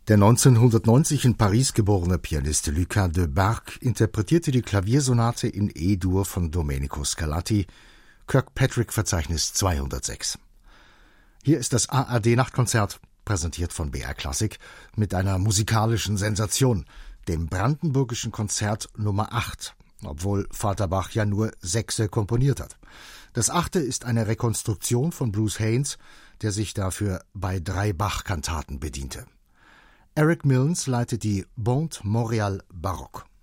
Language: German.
Der 1990 in Paris geborene Pianist Lucas de Bargue interpretierte die Klaviersonate in E-Dur von Domenico Scarlatti, Kirkpatrick-Verzeichnis 206. Hier ist das ARD-Nachtkonzert, präsentiert von BR Klassik, mit einer musikalischen Sensation, dem Brandenburgischen Konzert Nummer 8, obwohl Vater Bach ja nur 6 komponiert hat. Das 8. ist eine Rekonstruktion von Bruce Haynes, der sich dafür bei 3 Bach-Kantaten bediente. Eric Milnes leitet die Bonte Montréal Baroque.